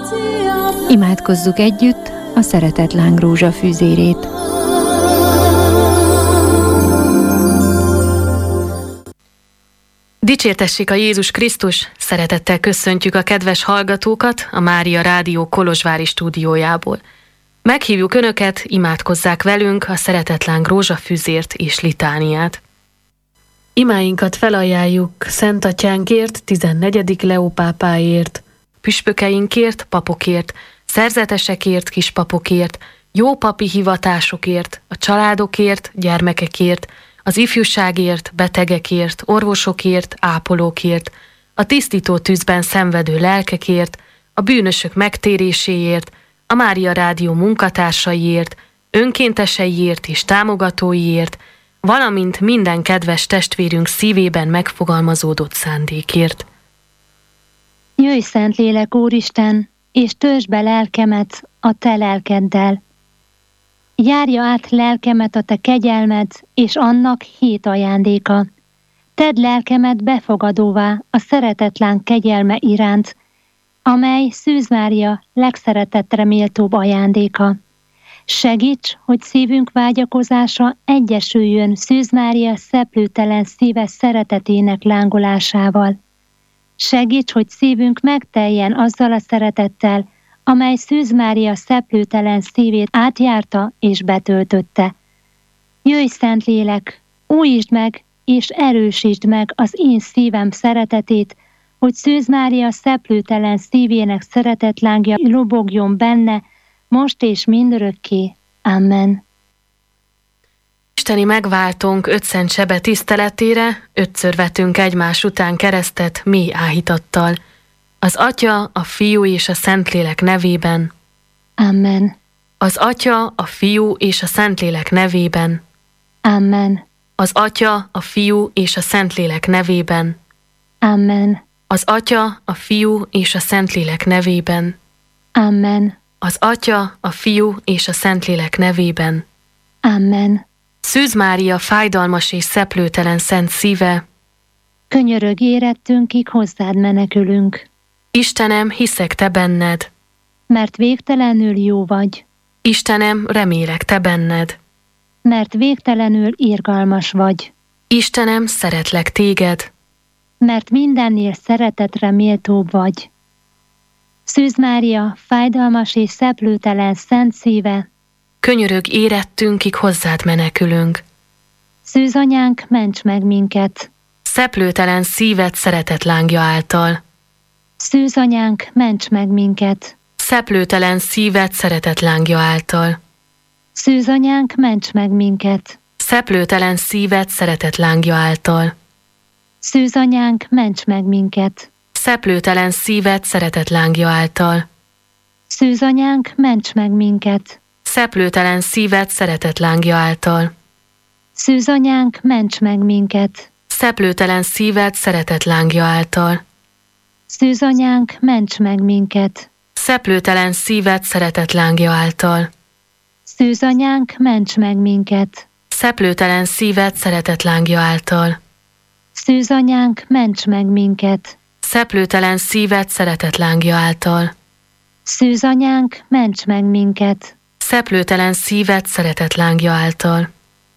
Imádkozzuk együtt a szeretetláng rózsafűzérét. Dicsértessék a Jézus Krisztus! Szeretettel köszöntjük a kedves hallgatókat a Mária Rádió kolozsvári stúdiójából. Meghívjuk Önöket, imádkozzák velünk a szeretetláng rózsafűzért és litániát. Imáinkat felajánljuk Szent Atyánkért, 14. Leó pápáért, püspökeinkért, papokért, szerzetesekért, kispapokért, jó papi hivatásokért, a családokért, gyermekekért, az ifjúságért, betegekért, orvosokért, ápolókért, a tisztító tűzben szenvedő lelkekért, a bűnösök megtéréséért, a Mária Rádió munkatársaiért, önkénteseiért és támogatóiért, valamint minden kedves testvérünk szívében megfogalmazódott szándékért. Jöjj, Szentlélek Úristen, és töltsd be lelkemet a te lelkeddel. Járja át lelkemet a te kegyelmed, és annak 7 ajándéka. Tedd lelkemet befogadóvá a szeretetláng kegyelme iránt, amely Szűz Mária legszeretettre méltóbb ajándéka. Segíts, hogy szívünk vágyakozása egyesüljön Szűz Mária szeplőtelen szíve szeretetének lángolásával. Segíts, hogy szívünk megteljen azzal a szeretettel, amely Szűz Mária szeplőtelen szívét átjárta és betöltötte. Jöjj, Szentlélek, újítsd meg és erősítsd meg az én szívem szeretetét, hogy Szűz Mária szeplőtelen szívének szeretetlángja lobogjon benne, most és mindörökké. Amen. Isteni megváltónk ötszent sebe tiszteletére 5-ször vetünk egymás után keresztet mély áhítattal. Az Atya, a Fiú és a Szentlélek nevében. Amen. Az Atya, a Fiú és a Szentlélek nevében. Amen. Az Atya, a Fiú és a Szentlélek nevében. Amen. Az Atya, a Fiú és a Szentlélek nevében. Amen. Az Atya, a Fiú és a Szentlélek nevében. Amen. Szűz Mária fájdalmas és szeplőtelen szent szíve, könyörög érettünkig hozzád menekülünk. Istenem, hiszek te benned. Mert végtelenül jó vagy. Istenem, remélek te benned. Mert végtelenül irgalmas vagy. Istenem, szeretlek téged. Mert mindennél szeretetre méltóbb vagy. Szűz Mária fájdalmas és szeplőtelen szent szíve, könyörög érettünkig hozzád menekülünk. Szűz anyánk, ments meg minket. Szeplőtelen szíved szeretetlángja által. Szűz anyánk, ments meg minket. Szeplőtelen szíved szeretetlángja által. Szűz anyánk, ments meg minket. Szeplőtelen szíved szeretetlángja által. Szűz anyánk, ments meg minket. Szeplőtelen szíved szeretetlángja által. Szűz anyánk, ments meg minket. Szeplőtelen szíved szeretetlángja által. Szűz anyánk, ments meg minket. Szeplőtelen szíved szeretetlángja által. Szűz anyánk, ments meg minket. Szeplőtelen szíved szeretetlángja által. Szűz anyánk, ments meg minket. Szeplőtelen szíved szeretetlángja által. Szűz anyánk, ments meg minket. Szeplőtelen szíved szeretetlángja által. Szűz anyánk, ments meg minket. Szeplőtelen szíved szeretetlángja által.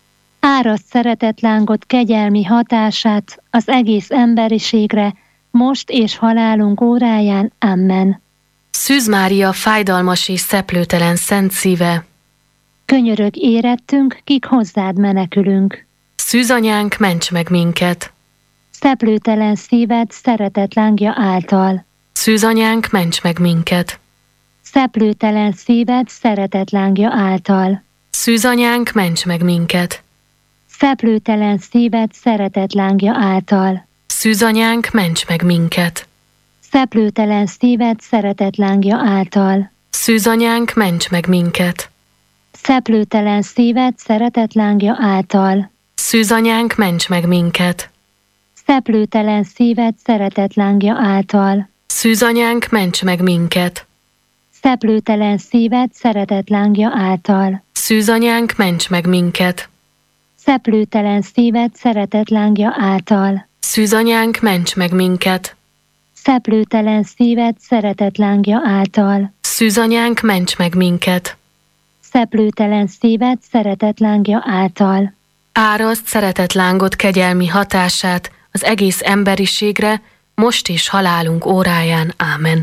Árasd szeretetlángot kegyelmi hatását az egész emberiségre, most és halálunk óráján. Amen. Szűz Mária fájdalmas és szeplőtelen szent szíve, könyörög érettünk, kik hozzád menekülünk. Szűz anyánk, ments meg minket. Szeplőtelen szíved szeretetlángja által. Szűz anyánk, ments meg minket. Szeplőtelen szíved szeretetlángja által. Szűz anyánk, ments meg minket. Szeplőtelen szíved szeretetlángja által. Szűz anyánk, ments meg minket. Szeplőtelen szíved szeretetlángja által. Szűz anyánk, ments meg minket. Szeplőtelen szíved szeretetlángja által. Szűz anyánk, ments meg minket. Szeplőtelen szíved szeretetlángja által. Szűz anyánk, ments meg minket. Szeplőtelen szíved szeretetlángja által. Szűz anyánk, ments meg minket. Szeplőtelen szíved szeretetlángja által. Szűz anyánk, ments meg minket. szeplőtelen szíved szeretet lángja által. Szűzanyánk, ments meg minket! Szeplőtelen szíved szeretet lángja által. Árasd szeretetlángot kegyelmi hatását az egész emberiségre, most is halálunk óráján. Ámen.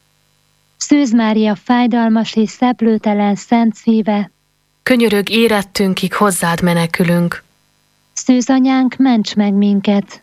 Szűz Mária fájdalmas és szeplőtelen szent szíve, Könyörög érettünkig, hozzád menekülünk. Szűz anyánk, ments meg minket.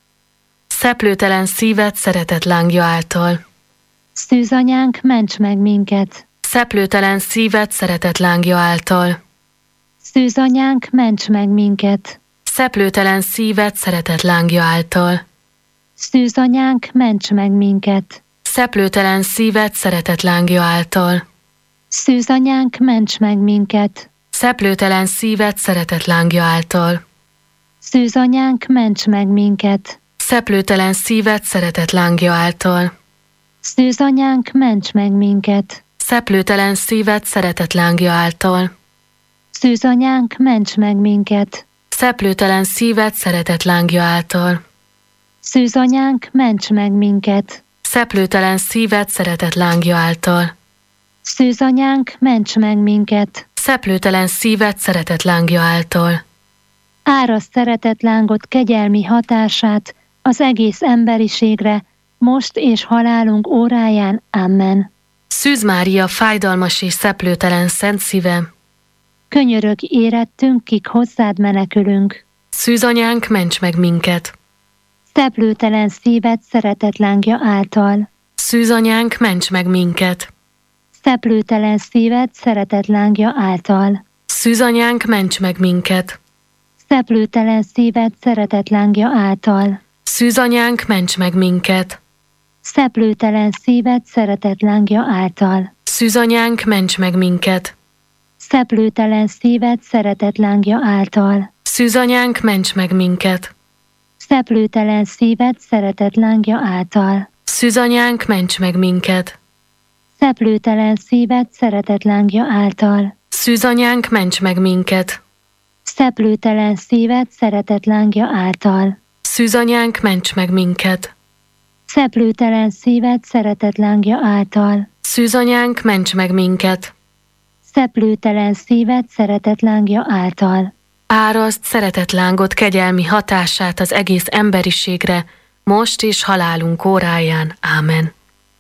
Szeplőtelen szíved szeretetlángja által. Szűz anyánk, ments meg minket. Szeplőtelen szíved szeretetlángja által. Szűz anyánk, ments meg minket. Szeplőtelen szíved szeretetlángja által. Szűz anyánk, ments meg minket. Szeplőtelen szíved szeretetlángja által. Szűz anyánk, ments meg minket. Szeplőtelen szíved szeretetlángja által. Szűz anyánk, ments meg minket. Szeplőtelen szíved szeretetlángja által. Szűz anyánk, ments meg minket. Szeplőtelen szíved szeretetlángja által. Szűz anyánk, ments meg minket. Szeplőtelen szíved szeretetlángja által. Szűz anyánk, ments meg minket. Szeplőtelen szíved szeretetlángja által. Szűz anyánk, ments meg minket. Szeplőtelen szíved szeretetlángja által. Árasd szeretetlángot kegyelmi hatását az egész emberiségre, most és halálunk óráján. Amen. Szűz Mária fájdalmas és szeplőtelen szent szíve, Könyörög érettünk, kik hozzád menekülünk. Szűzanyánk, ments meg minket! Szeplőtelen szíved szeretetlángja által. Szűzanyánk, ments meg minket! Szeplőtelen szíved szeretetlángja által. Szűzanyánk, ments meg minket! Szeplőtelen szíved szeretetlángja által. Szűzanyánk, ments meg minket! Szeplőtelen szíved szeretetlángja által. Szűzanyánk, ments meg minket! Szeplőtelen szíved szeretetlángja által. Szűzanyánk, ments meg minket! Szeplőtelen szíved szeretetlángja által. Szűzanyánk, ments meg minket! Szeplőtelen szíved szeretetlángja által. Szűzanyánk, ments meg minket! Szeplőtelen szíved szeretetlángja által. Szűzanyánk, ments meg minket! Szeplőtelen szíved szeretetlángja által. Szűzanyánk, ments meg minket! Szeplőtelen szíved szeretetlángja által. Árasd szeretetlángot kegyelmi hatását az egész emberiségre, most és halálunk óráján. Ámen.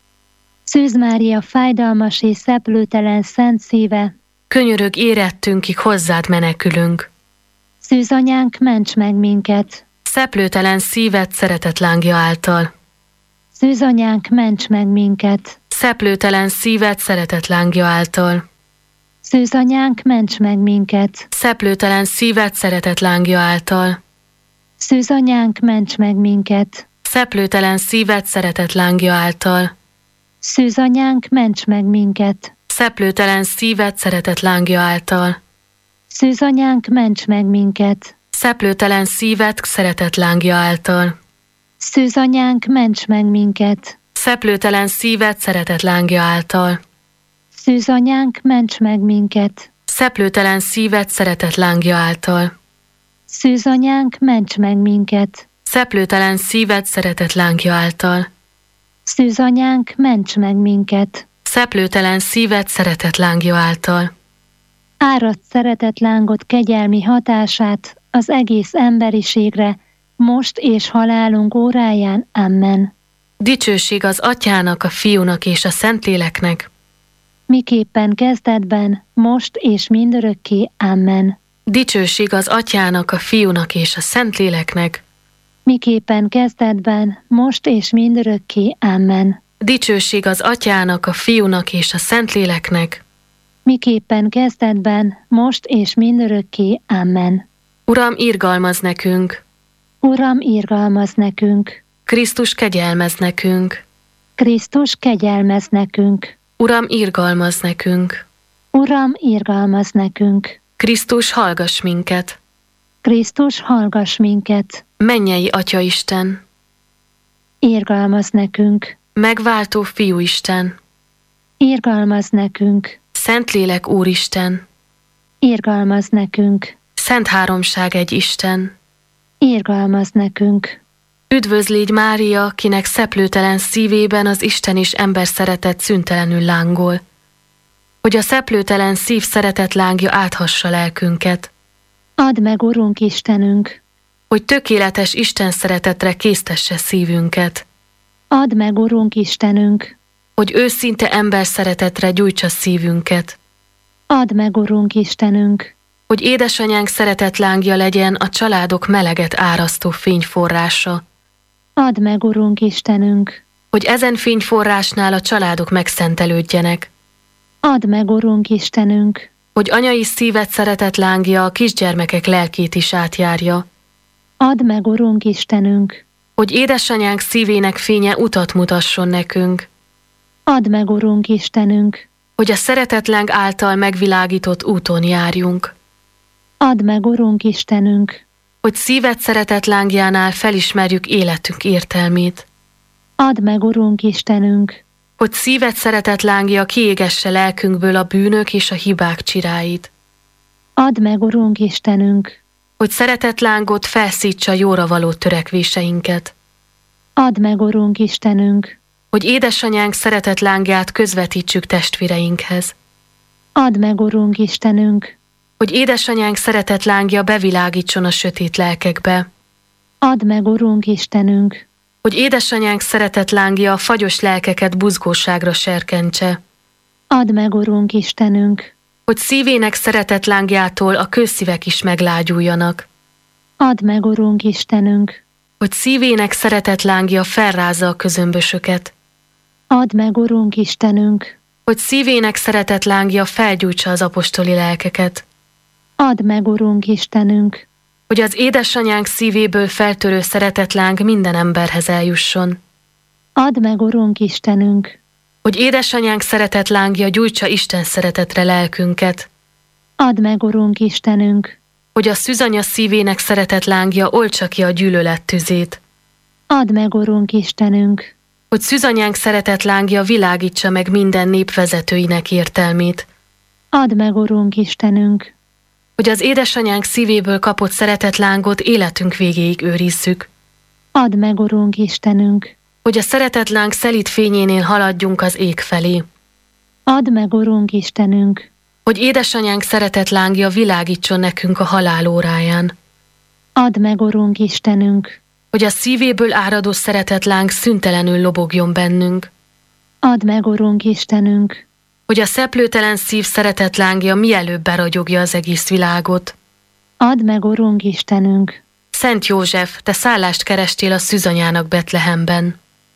Szűz Mária fájdalmas és szeplőtelen szent szíve, Könyörög érettünkig, hozzád menekülünk. Szűz anyánk, ments meg minket. Szeplőtelen szíved szeretetlángja által. Szűz anyánk, ments meg minket. Szeplőtelen szíved szeretetlángja által. Szűz anyánk, ments meg minket. Szeplőtelen szíved szeretetlángja által. Szűz anyánk, ments meg minket. Szeplőtelen szíved szeretetlángja által. Szűz anyánk, ments meg minket. Szeplőtelen szíved szeretetlángja által. Szűz anyánk, ments meg minket. Szeplőtelen szíved szeretetlángja által. Szűz anyánk, ments meg minket. Szeplőtelen szíved szeretetlángja által. Szűz anyánk, ments meg minket. Szeplőtelen szíved szeretetlángja által. Szűz anyánk, ments meg minket. Szeplőtelen szíved szeretetlángja által. Szűz anyánk, ments meg minket. Szeplőtelen szíved szeretetlángja által. Árasd szeretetlángot kegyelmi hatását az egész emberiségre, most és halálunk óráján. Amen. Dicsőség az Atyának, a Fiúnak és a Szentléleknek, miképpen kezdetben, most és mindörökké. Amen. Dicsőség az Atyának, a Fiúnak és a Szentléleknek, miképpen kezdetben, most és mindörökké. Amen. Dicsőség az Atyának, a Fiúnak és a Szentléleknek, miképpen kezdetben, most és mindörökké. Amen. Uram, irgalmaz nekünk! Uram, irgalmaz nekünk! Krisztus, kegyelmez nekünk! Krisztus, kegyelmez nekünk! Uram, irgalmaz nekünk! Uram, irgalmaz nekünk! Krisztus, hallgass minket! Krisztus, hallgass minket! Mennyei Atyaisten! Irgalmaz nekünk! Megváltó Fiúisten! Irgalmaz nekünk! Szentlélek Úristen! Irgalmaz nekünk! Szent Háromság egy Isten! Irgalmaz nekünk! Üdvözlégy Mária, kinek szeplőtelen szívében az Isten és ember szeretet szüntelenül lángol. Hogy a szeplőtelen szív szeretet lángja áthassa lelkünket. Add meg, Urunk Istenünk! Hogy tökéletes Isten szeretetre késztesse szívünket. Add meg, Urunk Istenünk! Hogy őszinte ember szeretetre gyújtsa szívünket. Add meg, Urunk Istenünk! Hogy édesanyánk szeretetlángja legyen a családok meleget árasztó fényforrása. Add meg, Urunk Istenünk! Hogy ezen fényforrásnál a családok megszentelődjenek. Add meg, Urunk Istenünk! Hogy anyai szíved szeretetlángja a kisgyermekek lelkét is átjárja. Add meg, Urunk Istenünk! Hogy édesanyánk szívének fénye utat mutasson nekünk. Add meg, Urunk Istenünk! Hogy a szeretetláng által megvilágított úton járjunk. Add meg, Urunk Istenünk! Hogy szíved szeretetlángjánál felismerjük életünk értelmét. Add meg, Urunk Istenünk! Hogy szíved szeretetlángja kiégesse lelkünkből a bűnök és a hibák csiráit. Add meg, Urunk Istenünk! Hogy szeretetlángot felszítsa jóra való törekvéseinket. Add meg, Urunk Istenünk! Hogy édesanyánk szeretetlángját közvetítsük testvéreinkhez. Add meg, Urunk Istenünk! Hogy édesanyánk szeretetlángja bevilágítson a sötét lelkekbe. Add meg, Urunk Istenünk! Hogy édesanyánk szeretetlángja a fagyos lelkeket buzgóságra serkentse. Add meg, Urunk Istenünk! Hogy szívének szeretetlángjától a kőszívek is meglágyuljanak. Add meg, Urunk Istenünk! Hogy szívének szeretetlángja felrázza a közömbösöket. Add meg, Urunk Istenünk! Hogy szívének szeretetlángja felgyújtsa az apostoli lelkeket. Add meg, Urunk Istenünk! Hogy az édesanyánk szívéből feltörő szeretetláng minden emberhez eljusson. Add meg, Urunk Istenünk! Hogy édesanyánk szeretetlángja gyújtsa Isten szeretetre lelkünket. Add meg, Urunk Istenünk! Hogy a szűzanya szívének szeretetlángja oltsa ki a gyűlölet tüzét. Add meg, Urunk Istenünk! Hogy szűzanyánk szeretetlángja világítsa meg minden nép vezetőinek értelmét. Add meg, Urunk Istenünk! Hogy az édesanyánk szívéből kapott szeretetlángot életünk végéig őrizzük. Add meg, Urunk Istenünk! Hogy a szeretetláng szelíd fényénél haladjunk az ég felé. Add meg, Urunk Istenünk! Hogy édesanyánk szeretetlángja világítson nekünk a halál óráján. Add meg, Urunk Istenünk! Hogy a szívéből áradó szeretetláng szüntelenül lobogjon bennünk. Add meg, Urunk Istenünk! Hogy a szeplőtelen szív szeretetlángja mielőbb beragyogja az egész világot. Add meg, Urunk Istenünk! Szent József, te szállást kerestél a szűzanyának Betlehemben.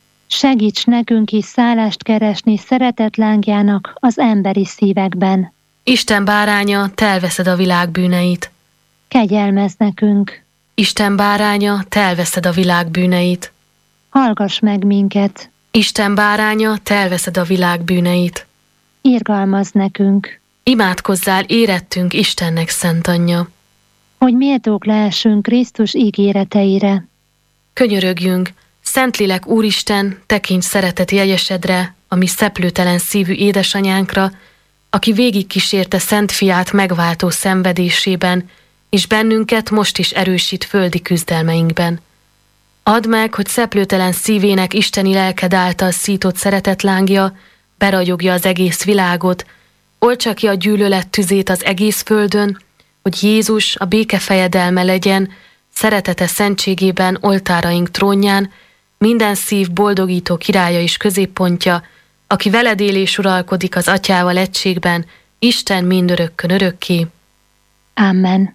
Segíts nekünk is szállást keresni szeretetlángjának az emberi szívekben. Isten báránya, te elveszed a világ bűneit. Kegyelmezz nekünk! Isten báránya, te elveszed a világ bűneit. Hallgass meg minket! Isten báránya, te elveszed a világ bűneit. Irgalmazz nekünk! Imádkozzál érettünk Istennek szent anyja. Hogy méltók lehessünk Krisztus ígéreteire. Könyörögjünk, Szentlélek Úristen, tekints szeretet jegyesedre, a mi szeplőtelen szívű édesanyánkra, aki végigkísérte Szent Fiát megváltó szenvedésében, és bennünket most is erősít földi küzdelmeinkben. Add meg, hogy szeplőtelen szívének isteni lelked által szított szeretetlángja beragyogja az egész világot, oltsa ki a gyűlölet tüzét az egész földön, hogy Jézus a béke fejedelme legyen, szeretete szentségében oltáraink trónján, minden szív boldogító királya és középpontja, aki veled él és uralkodik az Atyával egységben, Isten mindörökkön örökké. Amen.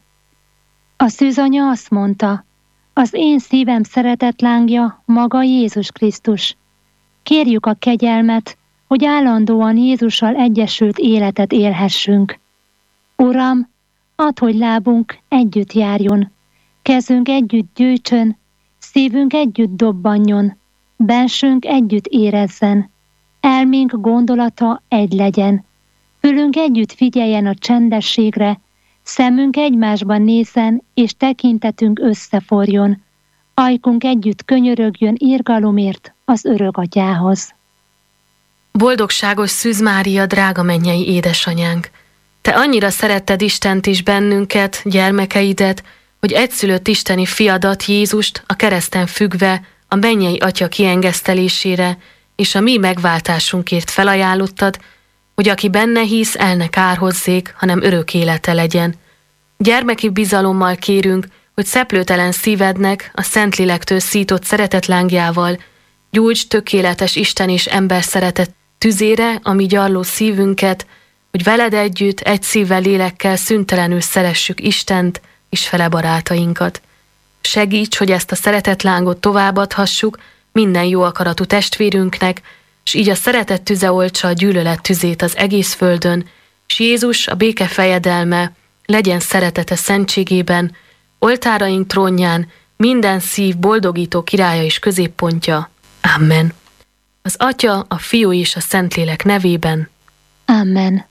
A szűzanya azt mondta, az én szívem szeretetlángja maga Jézus Krisztus. Kérjük a kegyelmet, hogy állandóan Jézussal egyesült életet élhessünk. Uram, add, hogy lábunk együtt járjon, kezünk együtt gyűjtsön, szívünk együtt dobbanjon, bensünk együtt érezzen, elménk gondolata egy legyen, fülünk együtt figyeljen a csendességre, szemünk egymásban nézzen, és tekintetünk összeforjon, ajkunk együtt könyörögjön irgalomért az örök Atyához. Boldogságos Szűz Mária, drága mennyei édesanyánk! Te annyira szeretted Istent is bennünket, gyermekeidet, hogy egyszülött isteni fiadat, Jézust a kereszten függve a mennyei Atya kiengesztelésére és a mi megváltásunkért felajánlottad, hogy aki benne hisz, el ne kárhozzék, hanem örök élete legyen. Gyermeki bizalommal kérünk, hogy szeplőtelen szívednek, a Szentlélektől szított szeretetlángjával gyújtsd tökéletes Isten és ember szeretet tüzére a mi gyarló szívünket, hogy veled együtt egy szívvel, lélekkel szüntelenül szeressük Istent és fele barátainkat. Segíts, hogy ezt a szeretetlángot továbbadhassuk minden jó akaratú testvérünknek, és így a szeretet tüze oltsa a gyűlölet tüzét az egész földön, és Jézus, a béke fejedelme, legyen szeretete szentségében, oltáraink trónján minden szív boldogító királya és középpontja. Amen. Az Atya, a Fiú és a Szentlélek nevében. Amen.